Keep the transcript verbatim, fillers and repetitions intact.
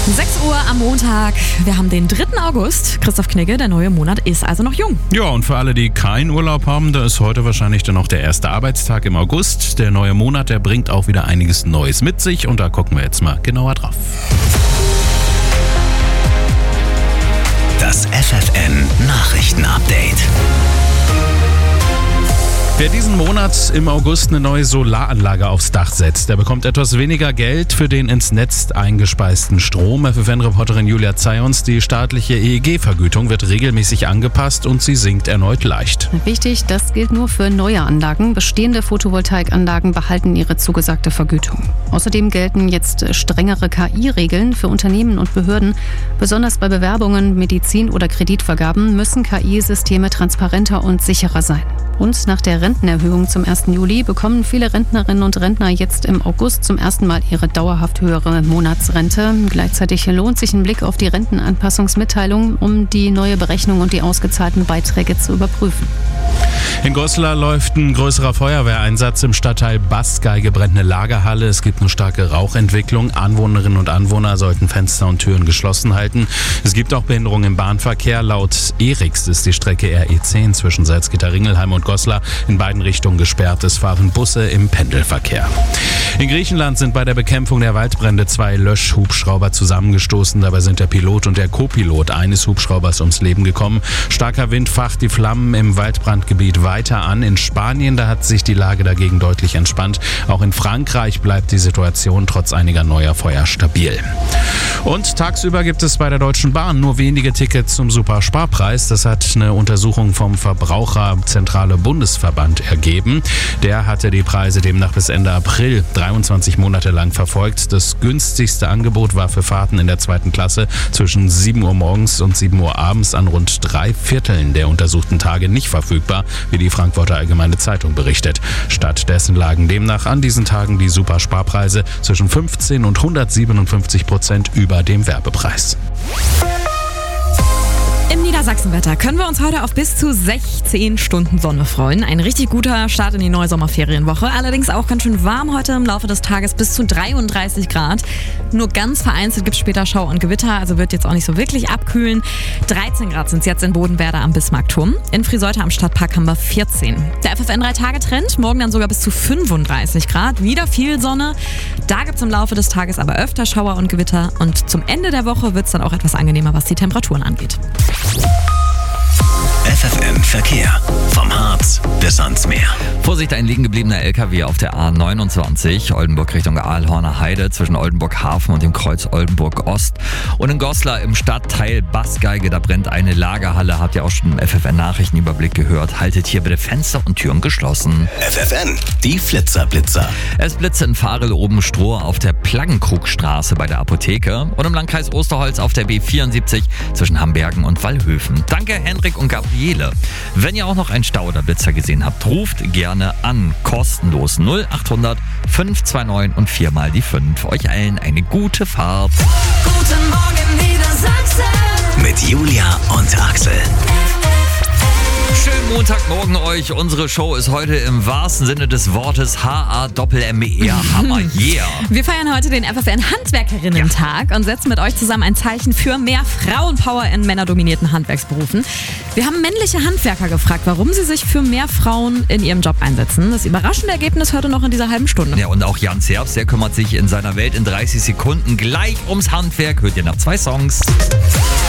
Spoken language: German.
sechs Uhr am Montag. Wir haben den dritten August. Christoph Knigge, der neue Monat ist also noch jung. Ja, und für alle, die keinen Urlaub haben, da ist heute wahrscheinlich dann noch der erste Arbeitstag im August. Der neue Monat, der bringt auch wieder einiges Neues mit sich und da gucken wir jetzt mal genauer drauf. Das F F N Nachrichtenupdate. Wer diesen Monat im August eine neue Solaranlage aufs Dach setzt, der bekommt etwas weniger Geld für den ins Netz eingespeisten Strom. F F N-Reporterin Julia Zayons, die staatliche E E G-Vergütung wird regelmäßig angepasst und sie sinkt erneut leicht. Wichtig, das gilt nur für neue Anlagen. Bestehende Photovoltaikanlagen behalten ihre zugesagte Vergütung. Außerdem gelten jetzt strengere K I-Regeln für Unternehmen und Behörden. Besonders bei Bewerbungen, Medizin- oder Kreditvergaben müssen K I-Systeme transparenter und sicherer sein. Und nach der Rentenerhöhung zum ersten Juli bekommen viele Rentnerinnen und Rentner jetzt im August zum ersten Mal ihre dauerhaft höhere Monatsrente. Gleichzeitig lohnt sich ein Blick auf die Rentenanpassungsmitteilung, um die neue Berechnung und die ausgezahlten Beiträge zu überprüfen. In Goslar läuft ein größerer Feuerwehreinsatz im Stadtteil Bastgeige, brennt eine Lagerhalle. Es gibt eine starke Rauchentwicklung. Anwohnerinnen und Anwohner sollten Fenster und Türen geschlossen halten. Es gibt auch Behinderungen im Bahnverkehr. Laut ERIX ist die Strecke R E zehn zwischen Salzgitter-Ringelheim und Goslar in beiden Richtungen gesperrt. Es fahren Busse im Pendelverkehr. In Griechenland sind bei der Bekämpfung der Waldbrände zwei Löschhubschrauber zusammengestoßen. Dabei sind der Pilot und der Co-Pilot eines Hubschraubers ums Leben gekommen. Starker Wind facht die Flammen im Waldbrandgebiet weiter an. In Spanien, da hat sich die Lage dagegen deutlich entspannt. Auch in Frankreich bleibt die Situation trotz einiger neuer Feuer stabil. Und tagsüber gibt es bei der Deutschen Bahn nur wenige Tickets zum Supersparpreis. Das hat eine Untersuchung vom Verbraucherzentrale Bundesverband ergeben. Der hatte die Preise demnach bis Ende April dreiundzwanzig Monate lang verfolgt. Das günstigste Angebot war für Fahrten in der zweiten Klasse zwischen sieben Uhr morgens und sieben Uhr abends an rund drei Vierteln der untersuchten Tage nicht verfügbar, wie die Frankfurter Allgemeine Zeitung berichtet. Stattdessen lagen demnach an diesen Tagen die Supersparpreise zwischen fünfzehn und hundertsiebenundfünfzig Prozent über dem Werbepreis. Im Niedersachsenwetter können wir uns heute auf bis zu sechzehn Stunden Sonne freuen. Ein richtig guter Start in die neue Sommerferienwoche. Allerdings auch ganz schön warm heute im Laufe des Tages, bis zu dreiunddreißig Grad. Nur ganz vereinzelt gibt es später Schauer und Gewitter, also wird jetzt auch nicht so wirklich abkühlen. dreizehn Grad sind es jetzt in Bodenwerder am Bismarckturm. In Friseute am Stadtpark haben wir vierzehn. Der F F N drei Tage Trend, morgen dann sogar bis zu fünfunddreißig Grad. Wieder viel Sonne. Da gibt es im Laufe des Tages aber öfter Schauer und Gewitter. Und zum Ende der Woche wird es dann auch etwas angenehmer, was die Temperaturen angeht. F F N Verkehr. Vom Harz bis ans Meer. Vorsicht, ein liegen gebliebener L K W auf der A neunundzwanzig, Oldenburg Richtung Aalhorner Heide, zwischen Oldenburg Hafen und dem Kreuz Oldenburg Ost. Und in Goslar im Stadtteil Bastgeige, da brennt eine Lagerhalle. Habt ihr auch schon im F F N-Nachrichtenüberblick gehört. Haltet hier bitte Fenster und Türen geschlossen. F F N, die Flitzerblitzer. Es blitzt in Varel oben Stroh auf der Plaggenkrugstraße bei der Apotheke und im Landkreis Osterholz auf der B vierundsiebzig zwischen Hambergen und Wallhöfen. Danke Henrik und Gabriele. Wenn ihr auch noch einen Stau oder Blitzer gesehen habt, ruft gerne an. Kostenlos null achthundert fünf zwei neun und viermal die fünf. Euch allen eine gute Fahrt. Guten Morgen Niedersachsen. Mit Julia und Axel. Schönen Montagmorgen euch. Unsere Show ist heute im wahrsten Sinne des Wortes H A Doppel M E R. Hammer, yeah. Wir feiern heute den F F N Handwerkerinnen-Tag und setzen mit euch zusammen ein Zeichen für mehr Frauenpower in männerdominierten Handwerksberufen. Wir haben männliche Handwerker gefragt, warum sie sich für mehr Frauen in ihrem Job einsetzen. Das überraschende Ergebnis heute noch in dieser halben Stunde. Ja, und auch Jan Zerbs, der kümmert sich in seiner Welt in dreißig Sekunden gleich ums Handwerk. Hört ihr nach zwei Songs.